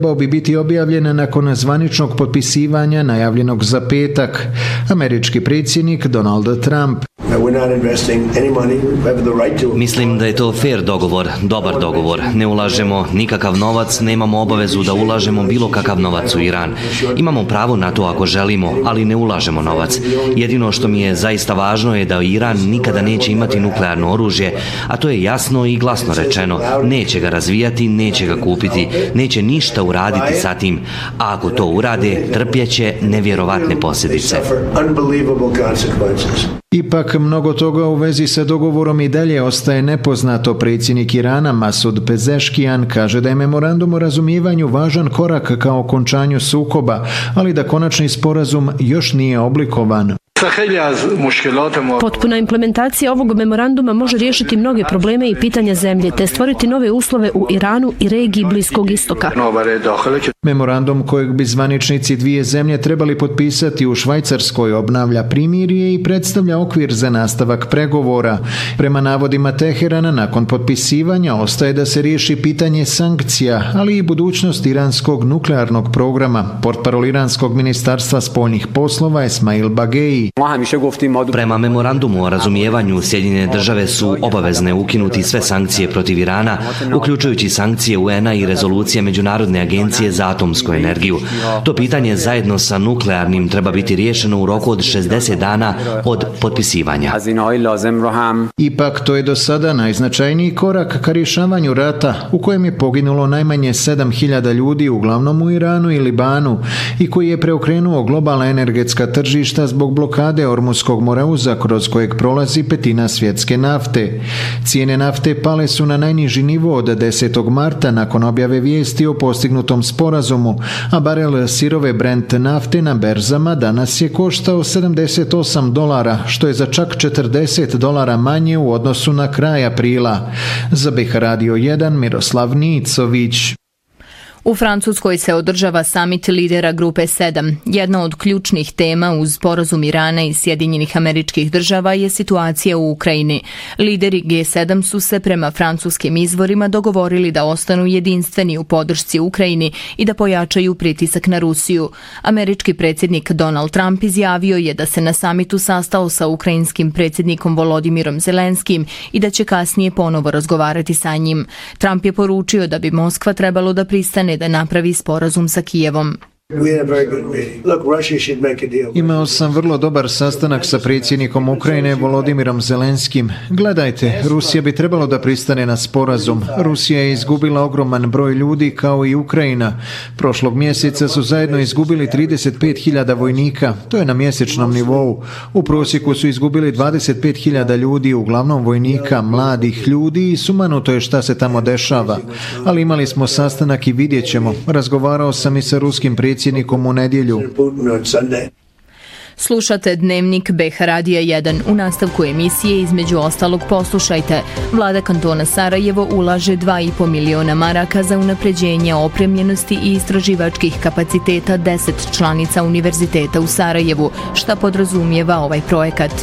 trebao bi biti objavljen nakon zvaničnog potpisivanja najavljenog za petak. Američki predsjednik Donald Trump. Mislim da je to fair dogovor, dobar dogovor. Ne ulažemo nikakav novac, nemamo obavezu da ulažemo bilo kakav novac u Iran. Imamo pravo na to ako želimo, ali ne ulažemo novac. Jedino što mi je zaista važno je da Iran nikada neće imati nuklearno oružje, a to je jasno i glasno rečeno. Neće ga razvijati, neće ga kupiti, neće ništa uraditi sa tim. A ako to urade, trpjeće nevjerovatne posljedice. Ipak, mnogo toga u vezi sa dogovorom i dalje ostaje nepoznato. Predsjednik Irana Masud Pezeshkian kaže da je memorandum o razumijevanju važan korak ka okončanju sukoba, ali da konačni sporazum još nije oblikovan. Potpuna implementacija ovog memoranduma može riješiti mnoge probleme i pitanja zemlje, te stvoriti nove uslove u Iranu i regiji Bliskog istoka. Memorandum kojeg bi zvaničnici dvije zemlje trebali potpisati u Švajcarskoj obnavlja primirje i predstavlja okvir za nastavak pregovora. Prema navodima Teherana, nakon potpisivanja ostaje da se riješi pitanje sankcija, ali i budućnost iranskog nuklearnog programa. Portparol iranskog ministarstva spoljnih poslova Esmail Bagei. Prema memorandumu o razumijevanju, Sjedinjene države su obavezne ukinuti sve sankcije protiv Irana, uključujući sankcije UN-a i rezolucije Međunarodne agencije za atomsku energiju. To pitanje zajedno sa nuklearnim treba biti riješeno u roku od 60 dana od potpisivanja. Ipak to je do sada najznačajniji korak ka rješavanju rata u kojem je poginulo najmanje 7.000 ljudi, uglavnom u Iranu i Libanu, i koji je preokrenuo globalna energetska tržišta zbog blokade Ormuskog moreuza kroz kojeg prolazi petina svjetske nafte. Cijene nafte pale su na najniži nivo od 10. marta nakon objave vijesti o postignutom sporazumu, a barel sirove Brent nafte na berzama danas je koštao $78, što je za čak $40 manje u odnosu na kraj aprila. Za BiH Radio 1 Miroslav Nicović. U Francuskoj se održava samit lidera Grupe 7. Jedna od ključnih tema uz sporazum Irana i Sjedinjenih Američkih Država je situacija u Ukrajini. Lideri G7 su se prema francuskim izvorima dogovorili da ostanu jedinstveni u podršci Ukrajini i da pojačaju pritisak na Rusiju. Američki predsjednik Donald Trump izjavio je da se na samitu sastao sa ukrajinskim predsjednikom Volodimirom Zelenskim i da će kasnije ponovo razgovarati sa njim. Trump je poručio da bi Moskva trebalo da pristane da napravi sporazum sa Kijevom. Imao sam vrlo dobar sastanak sa predsjednikom Ukrajine Volodimirom Zelenskim. Gledajte, Rusija bi trebalo da pristane na sporazum. Rusija je izgubila ogroman broj ljudi kao i Ukrajina. Prošlog mjeseca su zajedno izgubili 35.000 vojnika. To je na mjesečnom nivou. U prosjeku su izgubili 25.000 ljudi, uglavnom vojnika, mladih ljudi, i sumanuto je šta se tamo dešava. Ali imali smo sastanak i vidjet ćemo. Razgovarao sam i sa ruskim predsjednikom u nedjelju. Slušate Dnevnik BiH Radija 1. U nastavku emisije između ostalog poslušajte. Vlada kantona Sarajevo ulaže 2,5 miliona maraka za unapređenje opremljenosti i istraživačkih kapaciteta 10 članica univerziteta u Sarajevu. Šta podrazumijeva ovaj projekat?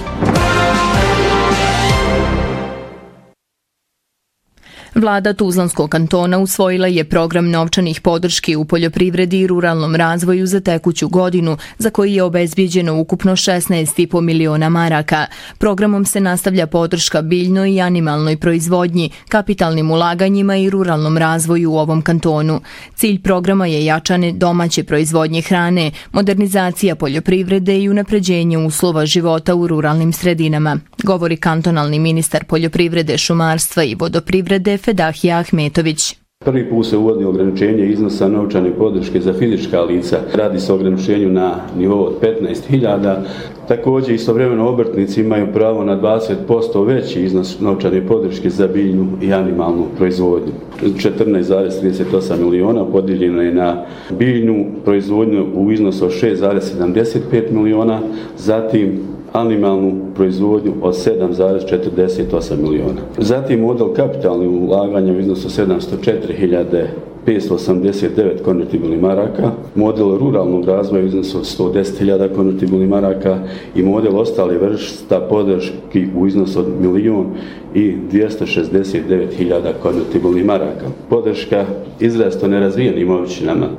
Vlada Tuzlanskog kantona usvojila je program novčanih podrški u poljoprivredi i ruralnom razvoju za tekuću godinu, za koji je obezbijeđeno ukupno 16,5 miliona maraka. Programom se nastavlja podrška biljnoj i animalnoj proizvodnji, kapitalnim ulaganjima i ruralnom razvoju u ovom kantonu. Cilj programa je jačanje domaće proizvodnje hrane, modernizacija poljoprivrede i unapređenje uslova života u ruralnim sredinama, govori kantonalni ministar poljoprivrede, šumarstva i vodoprivrede Fedahija Ahmetović. Prvi put se uvodi ograničenje iznosa novčane podrške za fizička lica. Radi se o ograničenju na nivou od 15.000. Također istovremeno obrtnici imaju pravo na 20% veći iznos novčane podrške za biljnu i animalnu proizvodnju. 14,38 miliona podijeljeno je na biljnu proizvodnju u iznosu od 6,75 miliona, zatim animalnu proizvodnju od 7,48 miliona. Zatim model kapitalnih ulaganja u iznosu 704.500 589 konvertibilnih maraka, model ruralnog razvoja u iznosu od 110.000 konvertibilnih maraka i model ostale vrsta podrški u iznosu od 1.269.000 konvertibilnih maraka. Podrška izrazito nerazvijenim općinama